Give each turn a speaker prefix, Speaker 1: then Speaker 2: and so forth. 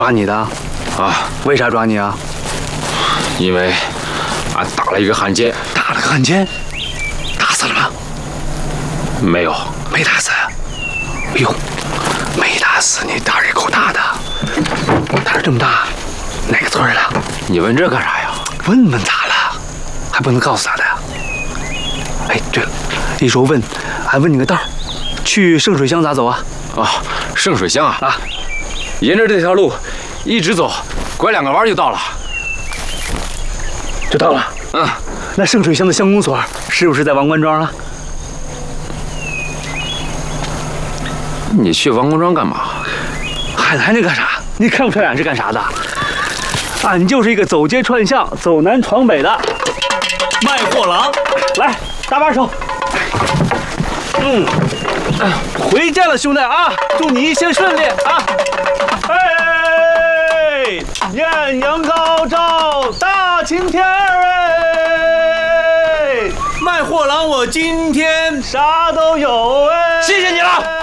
Speaker 1: 抓你的？
Speaker 2: 啊，
Speaker 1: 为啥抓你啊？
Speaker 2: 因为俺打了一个汉奸。
Speaker 1: 打了个汉奸，打死了吗？
Speaker 2: 没有，
Speaker 1: 没打死。哎呦，没打死，你胆儿也够大的。胆儿这么大，哪个村的？
Speaker 2: 你问这干啥呀？
Speaker 1: 问问咋了？还不能告诉他的。哎，对了，一说问，还问你个道儿，去圣水乡咋走啊？
Speaker 2: 啊，圣水乡啊，沿着这条路一直走，拐2个弯就到了。
Speaker 1: 就到了。
Speaker 2: 嗯，
Speaker 1: 那圣水乡的乡公所是不是在王官庄啊？
Speaker 2: 你去王官庄干嘛？
Speaker 1: 喊还能干啥？你看不出来俺是干啥的？俺就是一个走街串巷、走南闯北的卖货郎。来，搭把手。回家了，兄弟啊！祝你一切顺利啊！哎，艳阳高照，大晴天哎！卖货郎，我今天啥都有哎！
Speaker 2: 谢谢你了。